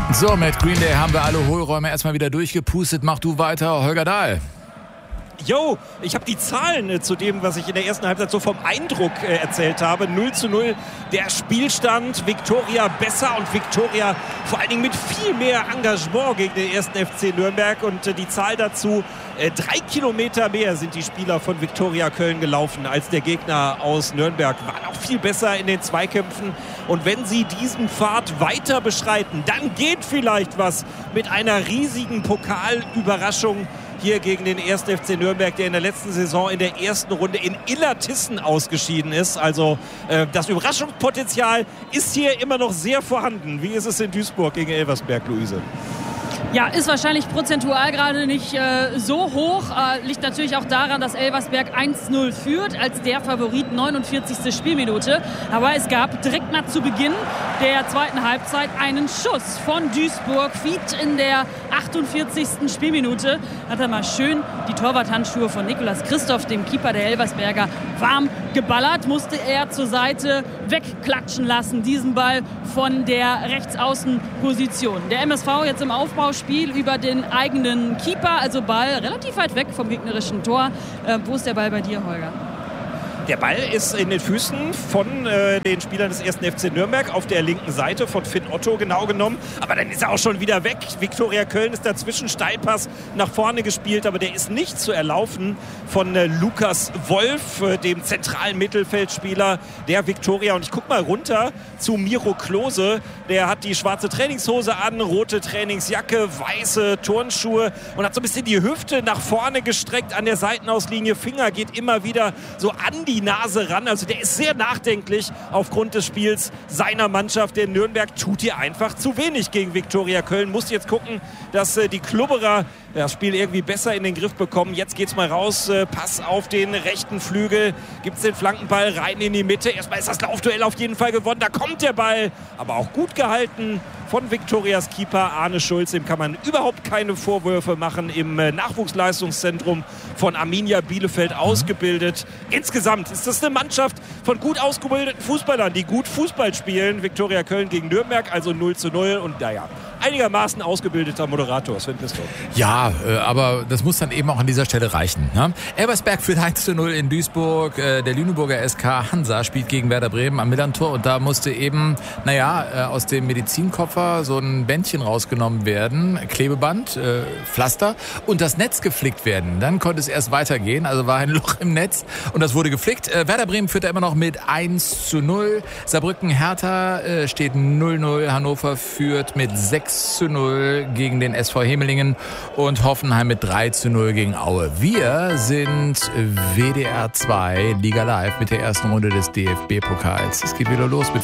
So, mit Green Day haben wir alle Hohlräume erstmal wieder durchgepustet. Mach du weiter, Holger Dahl. Jo, ich habe die Zahlen zu dem, was ich in der ersten Halbzeit so vom Eindruck erzählt habe. 0:0 der Spielstand. Viktoria besser und Viktoria vor allen Dingen mit viel mehr Engagement gegen den 1. FC Nürnberg. Und die Zahl dazu, 3 Kilometer mehr sind die Spieler von Viktoria Köln gelaufen als der Gegner aus Nürnberg. Waren auch viel besser in den Zweikämpfen. Und wenn sie diesen Pfad weiter beschreiten, dann geht vielleicht was mit einer riesigen Pokalüberraschung hier gegen den 1. FC Nürnberg, der in der letzten Saison in der ersten Runde in Illertissen ausgeschieden ist. Also das Überraschungspotenzial ist hier immer noch sehr vorhanden. Wie ist es in Duisburg gegen Elversberg, Luise? Ja, ist wahrscheinlich prozentual gerade nicht so hoch. Liegt natürlich auch daran, dass Elversberg 1:0 führt, als der Favorit, 49. Spielminute. Aber es gab direkt mal zu Beginn der zweiten Halbzeit einen Schuss von Duisburg. Fied in der 48. Spielminute. Hat er mal schön die Torwarthandschuhe von Nicolas Christoph, dem Keeper der Elversberger, warm geballert. Musste er zur Seite wegklatschen lassen, diesen Ball von der Rechtsaußenposition. Der MSV jetzt im Aufbauspiel über den eigenen Keeper, also Ball relativ weit weg vom gegnerischen Tor. Wo ist der Ball bei dir, Holger? Der Ball ist in den Füßen von den Spielern des 1. FC Nürnberg auf der linken Seite von Finn Otto genau genommen. Aber dann ist er auch schon wieder weg. Viktoria Köln ist dazwischen, Steilpass nach vorne gespielt, aber der ist nicht zu erlaufen von Lukas Wolf, dem zentralen Mittelfeldspieler der Viktoria. Und ich gucke mal runter zu Miro Klose. Der hat die schwarze Trainingshose an, rote Trainingsjacke, weiße Turnschuhe und hat so ein bisschen die Hüfte nach vorne gestreckt an der Seitenauslinie. Finger geht immer wieder so an die Nase ran. Also der ist sehr nachdenklich aufgrund des Spiels seiner Mannschaft. Der Nürnberg tut hier einfach zu wenig gegen Viktoria Köln. Muss jetzt gucken, dass die Klubberer das Spiel irgendwie besser in den Griff bekommen. Jetzt geht's mal raus. Pass auf den rechten Flügel. Gibt's den Flankenball rein in die Mitte. Erstmal ist das Laufduell auf jeden Fall gewonnen. Da kommt der Ball. Aber auch gut gehalten von Viktorias Keeper Arne Schulz. Dem kann man überhaupt keine Vorwürfe machen. Im Nachwuchsleistungszentrum von Arminia Bielefeld ausgebildet. Insgesamt ist das eine Mannschaft von gut ausgebildeten Fußballern, die gut Fußball spielen. Viktoria Köln gegen Nürnberg, also 0:0. Und naja, einigermaßen ausgebildeter Moderator, Sven Pistor. Ja, aber das muss dann eben auch an dieser Stelle reichen. Ne? Elversberg führt 1:0 in Duisburg. Der Lüneburger SK Hansa spielt gegen Werder Bremen am Millerntor. Und da musste eben, aus dem Medizinkoffer so ein Bändchen rausgenommen werden. Klebeband, Pflaster und das Netz geflickt werden. Dann konnte es erst weitergehen. Also war ein Loch im Netz und das wurde geflickt. Werder Bremen führt da immer noch mit 1:0. Saarbrücken-Hertha steht 0:0. Hannover führt mit 6:0 gegen den SV Hemelingen und Hoffenheim mit 3:0 gegen Aue. Wir sind WDR 2 Liga Live mit der ersten Runde des DFB-Pokals. Es geht wieder los mit